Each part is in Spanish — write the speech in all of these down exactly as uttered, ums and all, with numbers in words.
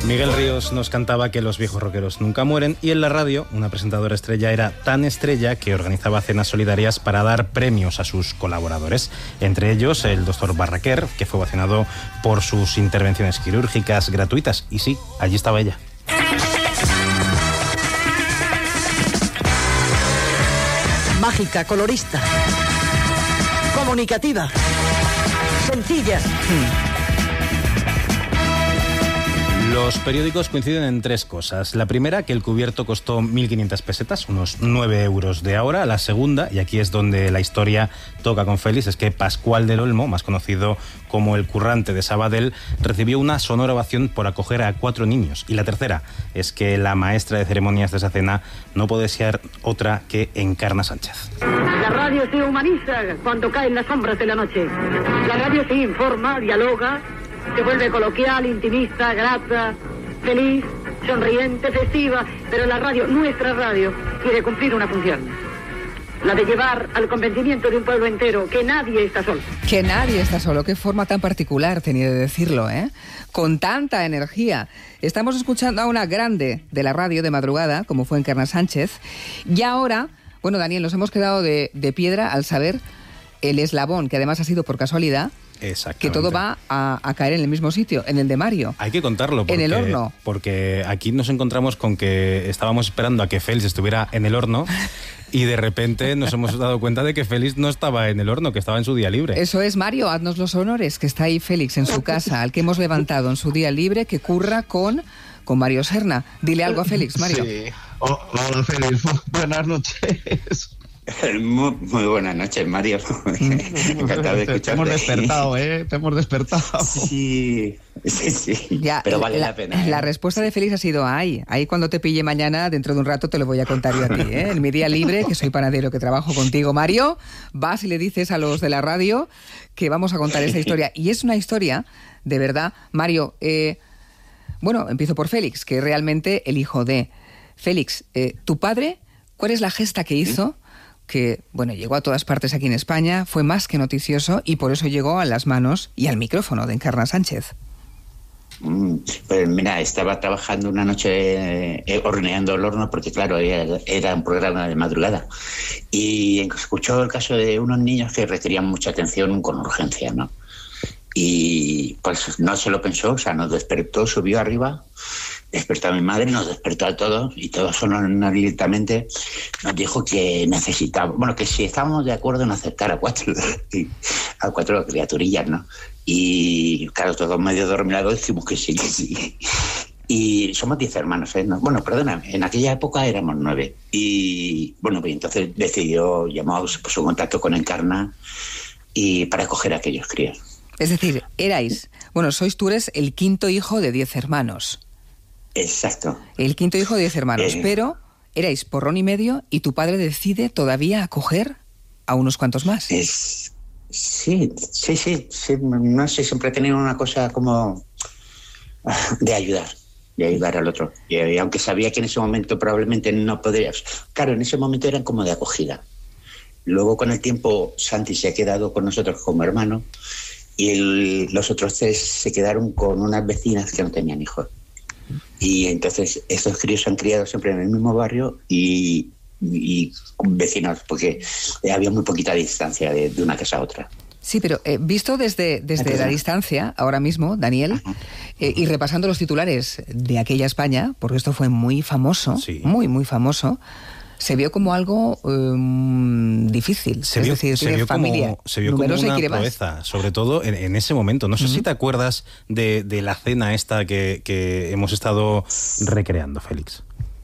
Miguel Ríos nos cantaba que los viejos rockeros nunca mueren, y en la radio una presentadora estrella era tan estrella que organizaba cenas solidarias para dar premios a sus colaboradores, entre ellos el doctor Barraquer, que fue ovacionado por sus intervenciones quirúrgicas gratuitas, y sí, allí estaba ella. Mágica, colorista, comunicativa, sencilla. Hmm. Los periódicos coinciden en tres cosas. La primera, que el cubierto costó mil quinientas pesetas, unos nueve euros de ahora. La segunda, y aquí es donde la historia toca con Félix, es que Pascual del Olmo, más conocido como el currante de Sabadell, recibió una sonora ovación por acoger a cuatro niños. Y la tercera es que la maestra de ceremonias de esa cena no puede ser otra que Encarna Sánchez. La radio se humaniza cuando caen las sombras de la noche. La radio se informa, dialoga, se vuelve coloquial, intimista, grata, feliz, sonriente, festiva, pero la radio, nuestra radio, quiere cumplir una función. La de llevar al convencimiento de un pueblo entero que nadie está solo. Que nadie está solo. Qué forma tan particular tenía de decirlo, ¿eh? Con tanta energía. Estamos escuchando a una grande de la radio de madrugada, como fue Encarna Sánchez. Y ahora, bueno, Daniel, nos hemos quedado de, de piedra al saber el eslabón, que además ha sido por casualidad, que todo va a, a caer en el mismo sitio, en el de Mario. Hay que contarlo. Porque, en el horno. Porque aquí nos encontramos con que estábamos esperando a que Félix estuviera en el horno y de repente nos hemos dado cuenta de que Félix no estaba en el horno, que estaba en su día libre. Eso es, Mario, haznos los honores, que está ahí Félix en su casa, al que hemos levantado en su día libre, que curra con, con Mario Serna. Dile algo a Félix, Mario. Sí. Oh, hola, Félix. Buenas noches. Muy, muy buenas noches, Mario. Encantado de escucharte. Te hemos despertado, ¿eh? Te hemos despertado. Sí, sí, sí. Ya, pero vale la, la pena. ¿eh? La respuesta de Félix ha sido, ay, ahí cuando te pille mañana, dentro de un rato te lo voy a contar yo a ti, ¿eh? En mi día libre, que soy panadero, que trabajo contigo, Mario, vas y le dices a los de la radio que vamos a contar esa historia. Y es una historia, de verdad, Mario, eh, bueno, empiezo por Félix, que es realmente el hijo de... Félix, eh, tu padre, ¿cuál es la gesta que hizo? Que, bueno, llegó a todas partes aquí en España, fue más que noticioso y por eso llegó a las manos y al micrófono de Encarna Sánchez. Mm, pues mira, estaba trabajando una noche eh, horneando el horno porque, claro, era, era un programa de madrugada y escuchó el caso de unos niños que requerían mucha atención con urgencia, ¿no? Y pues no se lo pensó, o sea, nos despertó, subió arriba, despertó a mi madre, nos despertó a todos y todos directamente nos dijo que necesitaba, bueno, que si estábamos de acuerdo en aceptar a cuatro, a cuatro criaturillas, ¿no? Y claro, todos medio dormilados dijimos que sí, que sí. Y somos diez hermanos, ¿eh? No, bueno, perdóname, en aquella época éramos nueve. Y bueno, pues entonces decidió, llamó, se puso en contacto con Encarna y para acoger a aquellos críos. Es decir, erais, bueno, sois tú eres el quinto hijo de diez hermanos. Exacto. El quinto hijo de diez hermanos, eh... pero erais porrón y medio y tu padre decide todavía acoger a unos cuantos más. Es... Sí, sí, sí, sí, no sé, siempre he tenido una cosa como de ayudar, de ayudar al otro. Y, y aunque sabía que en ese momento probablemente no podrías... Claro, en ese momento eran como de acogida. Luego con el tiempo Santi se ha quedado con nosotros como hermano y el, los otros tres se quedaron con unas vecinas que no tenían hijos. Y entonces estos críos se han criado siempre en el mismo barrio y, y vecinos, porque había muy poquita distancia de, de una casa a otra. Sí, pero eh, visto desde, desde la distancia, ahora mismo, Daniel, eh, y repasando los titulares de aquella España, porque esto fue muy famoso, sí. muy, muy famoso, se vio como algo um, difícil. Se es vio, decir, se vio familia como, se vio como una proeza, sobre todo en, en ese momento. No sé uh-huh. si te acuerdas de, de la cena esta que, que hemos estado recreando, Félix.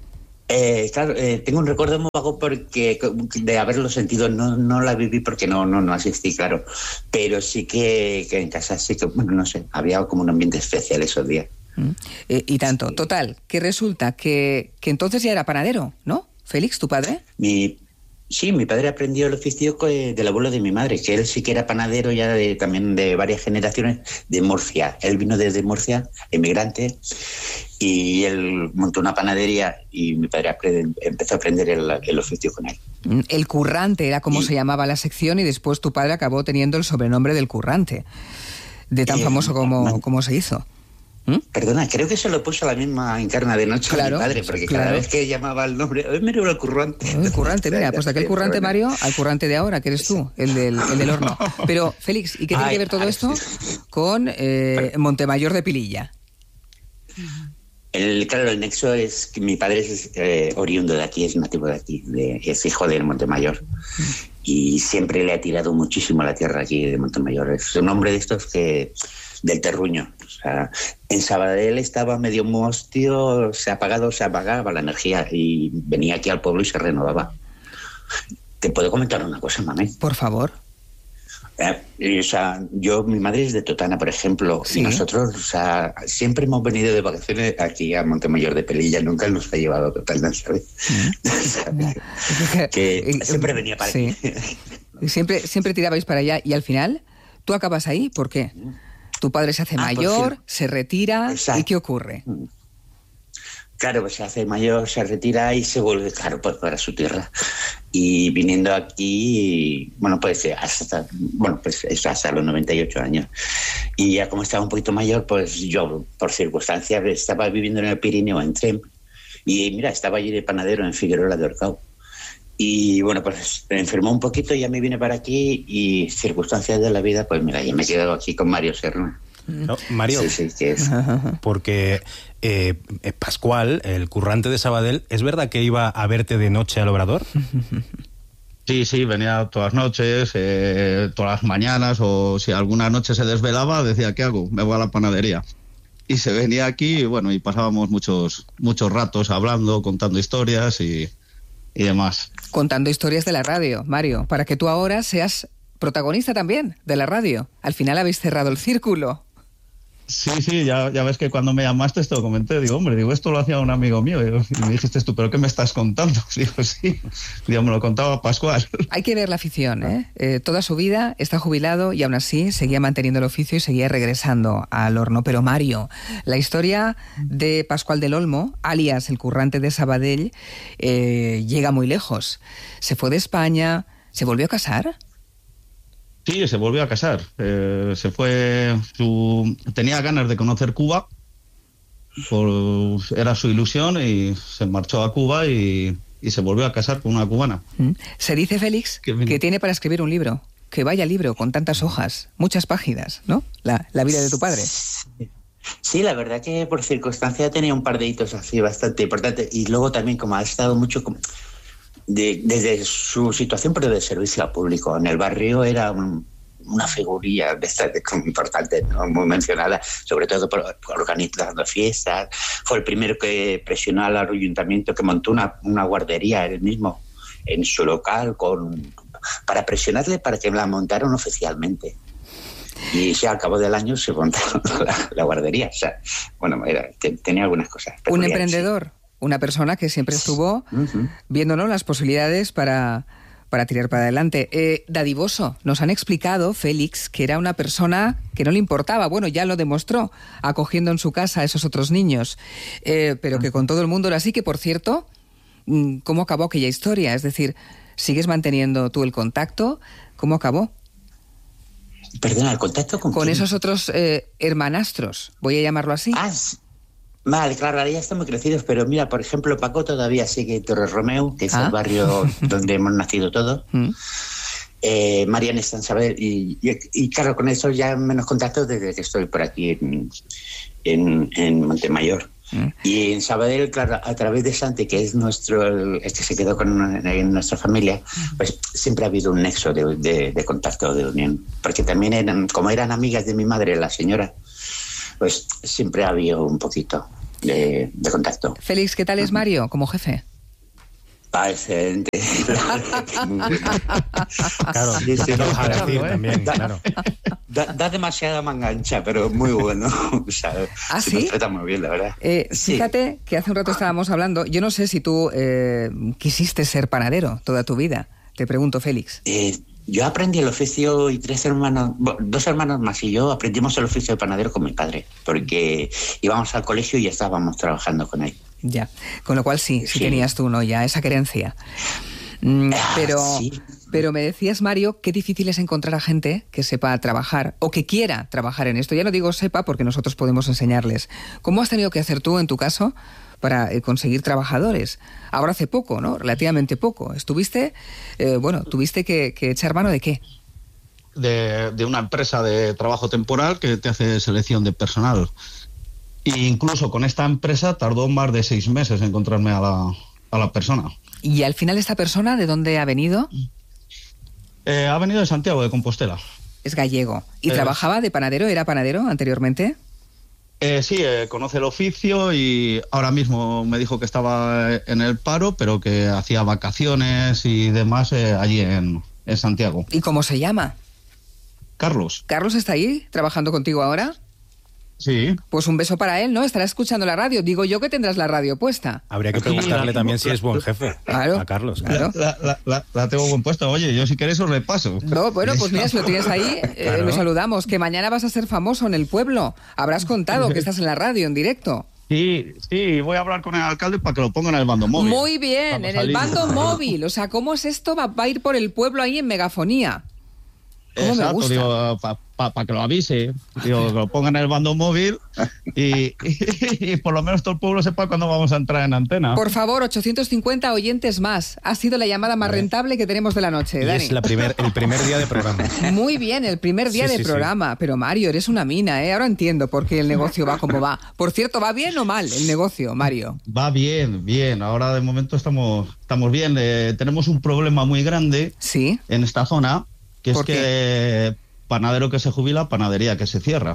Eh, claro, eh, tengo un recuerdo muy vago porque de haberlo sentido, no, no la viví porque no, no, no asistí, claro. Pero sí que, que en casa sí que, bueno, no sé, había como un ambiente especial esos días. Uh-huh. Eh, y tanto, sí. Total, que resulta que, que entonces ya era panadero, ¿no? Félix, ¿tu padre? Mi, sí, mi padre aprendió el oficio del abuelo de mi madre, que él sí que era panadero ya de, también de varias generaciones de Murcia. Él vino desde Murcia, emigrante, y él montó una panadería y mi padre aprend, empezó a aprender el, el oficio con él. El currante era como y, se llamaba la sección y después tu padre acabó teniendo el sobrenombre del currante, de tan eh, famoso como, no, como se hizo. Perdona, creo que se lo puso la misma encarna de noche Claro, a mi padre, porque claro. cada vez que llamaba el nombre, ¡ay, mira el currante! El currante, mira, pues de aquel currante, Mario, al currante de ahora, que eres tú, el del, el del horno. Pero, Félix, ¿y qué tiene Ay, que ver todo ay, esto sí. con eh, Montemayor de Pililla? El, claro, el nexo es que mi padre es eh, oriundo de aquí, es nativo de aquí, de, es hijo del Montemayor. Y siempre le ha tirado muchísimo a la tierra aquí de Montemayor. Es un hombre de estos que... del terruño. O sea, en Sabadell estaba medio mostio, se ha apagado, se apagaba la energía y venía aquí al pueblo y se renovaba. ¿Te puedo comentar una cosa, mami? Por favor. Eh, o sea, yo, mi madre es de Totana, por ejemplo, Sí. y nosotros, o sea, siempre hemos venido de vacaciones aquí a Montemayor de Pelilla, nunca nos ha llevado a Totana, ¿sabes? que siempre venía para Sí. aquí. Siempre, siempre tirabais para allá y al final tú acabas ahí. ¿Por qué? Tu padre se hace Ah, mayor, pues sí. se retira. Exacto. ¿Y qué ocurre? Claro, pues se hace mayor, se retira y se vuelve, claro, pues para su tierra. Y viniendo aquí, bueno, pues hasta, bueno, pues eso hasta los noventa y ocho años. Y ya como estaba un poquito mayor, pues yo, por circunstancias, estaba viviendo en el Pirineo, en Tremp. Y mira, estaba allí de panadero en Figueroa de Orcao. Y bueno, pues me enfermó un poquito, ya me vine para aquí y circunstancias de la vida, pues mira, ya me he quedado aquí con Mario Serna. No, Mario, Sí, sí, que es... porque eh, eh, Pascual, el currante de Sabadell, ¿es verdad que iba a verte de noche al Obrador? Sí, sí, venía todas las noches, eh, todas las mañanas, o si alguna noche se desvelaba, decía, ¿qué hago? Me voy a la panadería. Y se venía aquí, y bueno, y pasábamos muchos, muchos ratos hablando, contando historias y, y demás. Contando historias de la radio, Mario, para que tú ahora seas protagonista también de la radio. Al final habéis cerrado el círculo. Sí, sí, ya, ya ves que cuando me llamaste te lo comenté, digo, hombre, digo, esto lo hacía un amigo mío, digo, y me dijiste tú, ¿pero qué me estás contando? Digo, sí, digo, me lo contaba Pascual. Hay que ver la afición, ¿eh? Eh, toda su vida está jubilado y aún así seguía manteniendo el oficio y seguía regresando al horno. Pero Mario, la historia de Pascual del Olmo, alias el currante de Sabadell, eh, llega muy lejos. Se fue de España, ¿se volvió a casar? Sí, se volvió a casar. Eh, se fue. Su, tenía ganas de conocer Cuba. Por, era su ilusión y se marchó a Cuba y, y se volvió a casar con una cubana. Se dice, Félix, Qué bien. que tiene para escribir un libro. Que vaya libro con tantas hojas, muchas páginas, ¿no? La, la vida de tu padre. Sí, la verdad que por circunstancia tenía un par de hitos así bastante importantes. Y luego también, como ha estado mucho como de, desde su situación, pero de servicio al público. En el barrio era un, una figurilla de estas como importante, ¿no? Muy mencionada, sobre todo por, por organizando fiestas. Fue el primero que presionó al ayuntamiento, que montó una, una guardería él mismo en su local con, para presionarle para que la montaran oficialmente. Y ya al cabo del año se montaron la, la guardería. O sea, bueno, era, te, tenía algunas cosas. Un emprendedor, una persona que siempre estuvo uh-huh. viéndonos las posibilidades para, para tirar para adelante. Eh, dadivoso, nos han explicado, Félix, que era una persona que no le importaba. Bueno, ya lo demostró, acogiendo en su casa a esos otros niños. Eh, pero que con todo el mundo era así, que por cierto, ¿cómo acabó aquella historia? Es decir, ¿sigues manteniendo tú el contacto? ¿Cómo acabó? Perdona, ¿el contacto con Con quién? esos otros eh, hermanastros, voy a llamarlo así. Ah, vale, claro, ahora ya estamos crecidos, pero mira, por ejemplo, Paco todavía sigue en Torre Romeu, que es ah. el barrio donde hemos nacido todos. Mm. Eh, Mariana está en Sabadell y, y, y claro, con eso ya menos contacto desde que estoy por aquí en, en, en Montemayor. Mm. Y en Sabadell, claro, a través de Santi, que es nuestro, el que se quedó con en nuestra familia, pues siempre ha habido un nexo de, de, de contacto, de unión. Porque también eran, como eran amigas de mi madre, la señora, pues siempre ha habido un poquito de, de contacto. Félix, ¿qué tal es Mario como jefe? Ah, excelente. Claro, sí, sí, lo vas a decir también, da, claro. Da, da demasiada manga ancha, pero muy bueno. O sea, ¿Ah, se sí? nos trata muy bien, la verdad. Eh, sí. Fíjate que hace un rato estábamos hablando, yo no sé si tú eh, quisiste ser panadero toda tu vida. Te pregunto, Félix. Eh, yo aprendí el oficio y tres hermanos, dos hermanos más y yo aprendimos el oficio de panadero con mi padre, porque íbamos al colegio y estábamos trabajando con él. Ya, con lo cual sí, sí, sí. tenías tú, ¿no? Ya esa querencia. Mm, pero, sí. pero me decías, Mario, qué difícil es encontrar a gente que sepa trabajar o que quiera trabajar en esto. Ya no digo sepa porque nosotros podemos enseñarles. ¿Cómo has tenido que hacer tú, en tu caso, para eh, conseguir trabajadores? Ahora hace poco, ¿no? Relativamente poco. Estuviste, eh, bueno, tuviste que, que echar mano de ¿qué? De, de una empresa de trabajo temporal que te hace selección de personal. E incluso con esta empresa tardó más de seis meses en encontrarme a la, a la persona. ¿Y al final esta persona de dónde ha venido? Eh, ha venido de Santiago de Compostela. Es gallego. ¿Y Eh, trabajaba de panadero? ¿Era panadero anteriormente? Eh, sí, eh, conoce el oficio y ahora mismo me dijo que estaba en el paro, pero que hacía vacaciones y demás eh, allí en, en Santiago. ¿Y cómo se llama? Carlos. ¿Carlos está ahí trabajando contigo ahora? Sí. Pues un beso para él, ¿no? Estará escuchando la radio. Digo yo que tendrás la radio puesta. Habría que preguntarle también si es buen jefe. Claro. A Carlos. Claro. La, la, la, la tengo buen puesto. Oye, yo si queréis os repaso. No, bueno, pues mira, si lo tienes ahí, eh, Claro. lo saludamos. Que mañana vas a ser famoso en el pueblo. Habrás contado que estás en la radio, en directo. Sí, sí, voy a hablar con el alcalde para que lo pongan en el bando móvil. Muy bien, Cuando en el salimos. bando móvil. O sea, ¿cómo es esto? Va, va a ir por el pueblo ahí en megafonía. ¿Cómo me Exacto, gusta? digo, para pa, pa que lo avise, digo, que lo pongan en el bando móvil y, y, y por lo menos todo el pueblo sepa cuándo vamos a entrar en antena. Por favor, ochocientos cincuenta oyentes más. Ha sido la llamada más rentable que tenemos de la noche, Y Dani. es la primer, el primer día de programa. Muy bien, el primer día Sí, de sí, sí. programa. Pero Mario, eres una mina, ¿eh? Ahora entiendo por qué el negocio va como va. Por cierto, ¿va bien o mal el negocio, Mario? Va bien, bien. Ahora de momento estamos, estamos bien. Eh, tenemos un problema muy grande Sí. en esta zona, que es ¿Por que panadero que se jubila, panadería que se cierra.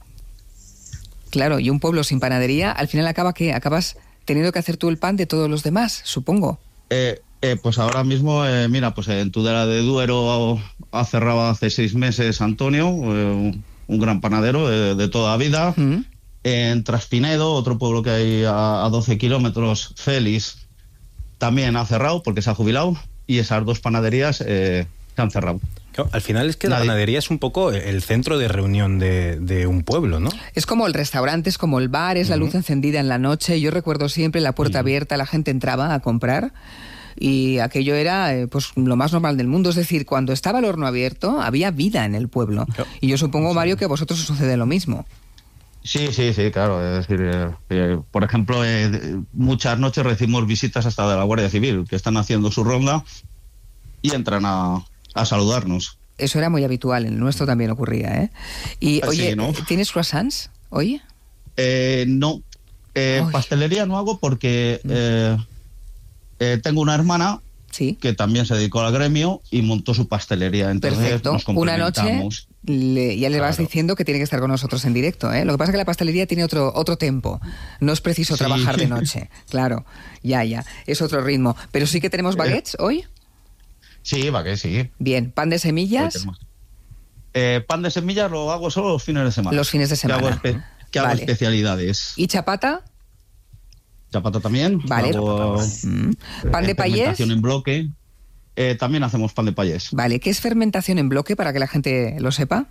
Claro, y un pueblo sin panadería, al final acaba ¿qué? Acabas teniendo que hacer tú el pan de todos los demás, supongo. Eh, eh, pues ahora mismo, eh, mira, pues en Tudela de Duero ha cerrado hace seis meses Antonio, eh, un gran panadero de, de toda la vida. ¿Mm? En Traspinedo, otro pueblo que hay a, a doce kilómetros, Félix, también ha cerrado porque se ha jubilado y esas dos panaderías eh, se han cerrado. Claro, al final es que la Nadie- panadería es un poco el centro de reunión de, de un pueblo, ¿no? Es como el restaurante, es como el bar, es la luz encendida en la noche. Yo recuerdo siempre la puerta abierta, la gente entraba a comprar y aquello era eh, pues lo más normal del mundo. Es decir, cuando estaba el horno abierto, había vida en el pueblo. Claro. Y yo supongo, Mario, que a vosotros os sucede lo mismo. Sí, sí, sí, claro. Es decir, eh, eh, por ejemplo, eh, muchas noches recibimos visitas hasta de la Guardia Civil, que están haciendo su ronda y entran a, a saludarnos. Eso era muy habitual, en el nuestro también ocurría, ¿eh? Y, Ah, oye, sí, ¿no? ¿tienes croissants hoy? Eh, no, eh, Ay. pastelería no hago porque eh, eh, tengo una hermana Sí. que también se dedicó al gremio y montó su pastelería. Entonces Perfecto. nos Una noche complementamos. le- ya le vas Claro. diciendo que tiene que estar con nosotros en directo, ¿eh? Lo que pasa es que la pastelería tiene otro otro tempo. No es preciso Sí. trabajar de noche. Claro, ya, ya. Es otro ritmo. Pero sí que tenemos baguettes hoy. Sí, va que sí. Bien. Pan de Hoy semillas. tenemos. Eh, pan de semillas lo hago solo los fines de semana. Los fines de Que hago, semana. espe- que hago Vale. especialidades. ¿Y chapata? Chapata también. Vale. Hago, Mm. ¿Pan eh, de payés? fermentación en bloque. Eh, también hacemos pan de payés. Vale. ¿Qué es fermentación en bloque para que la gente lo sepa?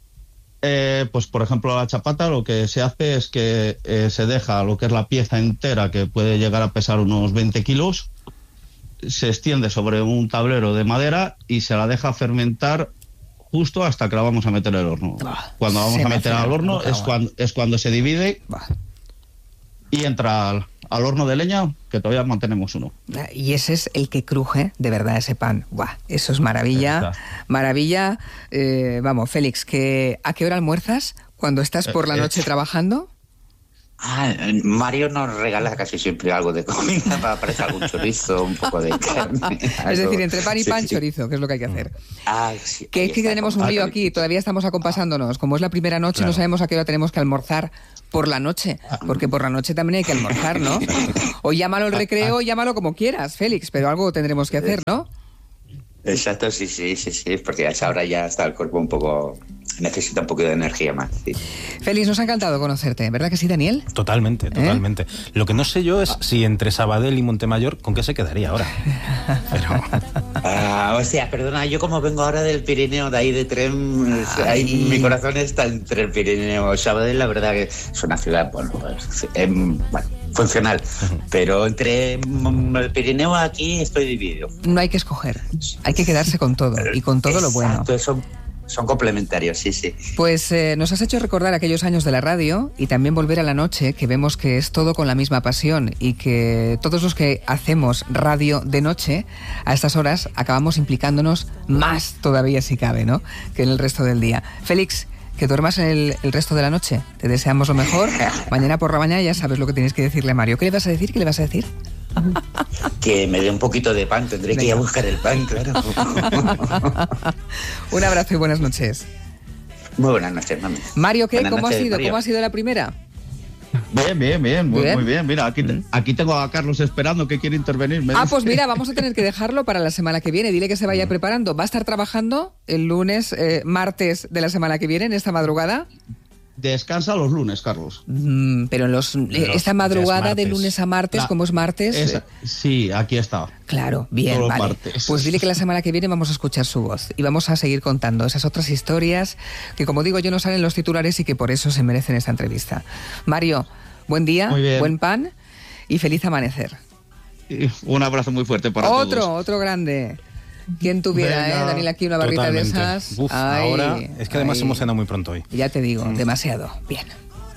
Eh, pues por ejemplo la chapata lo que se hace es que eh, se deja lo que es la pieza entera, que puede llegar a pesar unos veinte kilos, se extiende sobre un tablero de madera y se la deja fermentar justo hasta que la vamos a meter al horno. Ah, Cuando vamos se a me meter hace al la horno boca es agua. cuando, es cuando se divide Buah. y entra al, al horno de leña, que todavía mantenemos uno. Y ese es el que cruje de verdad ese pan. Buah, eso es maravilla. Exacto. Maravilla. Eh, vamos, Félix, que ¿a qué hora almuerzas cuando estás por la Eh, eh. noche trabajando? Ah, Mario nos regala casi siempre algo de comida, para aparece algún chorizo, un poco de carne. Es decir, entre pan y Sí, pan, sí. chorizo, que es lo que hay que hacer. Ah, sí, Que ahí es que está. tenemos un Ah, lío aquí, todavía estamos acompasándonos. Como es la primera noche, Claro. no sabemos a qué hora tenemos que almorzar por la noche, porque por la noche también hay que almorzar, ¿no? O llámalo el recreo, llámalo como quieras, Félix, pero algo tendremos que hacer, ¿no? Exacto, sí, sí, sí, sí, porque a esa hora ya está el cuerpo un poco... necesita un poco de energía más, sí. Félix, nos ha encantado conocerte, ¿verdad que sí, Daniel? Totalmente, totalmente. Lo que no sé yo es si entre Sabadell y Montemayor, ¿con qué se quedaría ahora? Pero... Ah, o sea, perdona, yo como vengo ahora del Pirineo, de ahí de tren, ahí, mi corazón está entre el Pirineo y Sabadell, la verdad que es una ciudad, bueno, pues, em, bueno funcional. Pero entre mm, el Pirineo aquí estoy dividido. No hay que escoger, hay que quedarse con todo y con todo Exacto, lo bueno. Son, son complementarios, sí, sí. Pues eh, nos has hecho recordar aquellos años de la radio y también volver a la noche, que vemos que es todo con la misma pasión y que todos los que hacemos radio de noche a estas horas acabamos implicándonos más todavía si cabe, ¿no?, que en el resto del día. Félix, que duermas el, el resto de la noche. Te deseamos lo mejor. Mañana por la mañana ya sabes lo que tienes que decirle a Mario. ¿Qué le vas a decir? ¿Qué le vas a decir? Que me dé un poquito de pan, tendré Venga. que ir a buscar el pan, claro. Un abrazo y buenas noches. Muy buenas noches, mami. Mario, ¿qué? Buenas ¿Cómo noches, ha sido? Mario. ¿Cómo ha sido la primera? Bien, bien, bien, muy bien. muy bien. Mira, aquí, te- aquí tengo a Carlos esperando que quiere intervenir. Me Ah, dice- pues mira, vamos a tener que dejarlo para la semana que viene. Dile que se vaya preparando. ¿Va a estar trabajando el lunes, eh, martes de la semana que viene, en esta madrugada? Descansa los lunes, Carlos. Mm, pero en los, eh, Los esta madrugada de días martes. lunes a martes, La- como es martes... Esa- eh, sí, aquí está. Claro, bien, Todos los vale. martes. Pues dile que la semana que viene vamos a escuchar su voz y vamos a seguir contando esas otras historias que, como digo yo, no salen en los titulares y que por eso se merecen esta entrevista. Mario, buen día, Muy bien. buen pan y feliz amanecer. Y un abrazo muy fuerte para Otro, todos. otro grande. ¿Quién tuviera, Venga. eh, Daniel, aquí una barrita Totalmente. de esas? Uf, Ay, ahora es que además ay. hemos cenado muy pronto hoy. Ya te digo, demasiado. Bien.